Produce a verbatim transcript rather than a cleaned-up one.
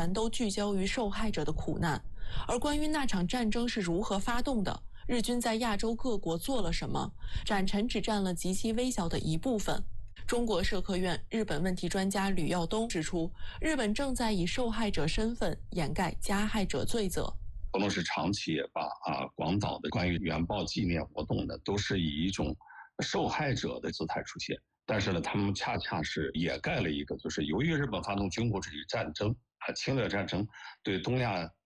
全都聚焦于受害者的苦难。而关于那场战争是如何发动的，日军在亚洲各国做了什么，展陈只占了极其微小的一部分。中国社科院日本问题专家吕耀东指出，日本正在以受害者身份掩盖加害者罪责。 俄罗斯长期也罢啊，广岛的关于原爆纪念活动呢，都是以一种受害者的姿态出现。但是呢，他们恰恰是掩盖了一个，就是由于日本发动军国主义战争啊，侵略战争对东亚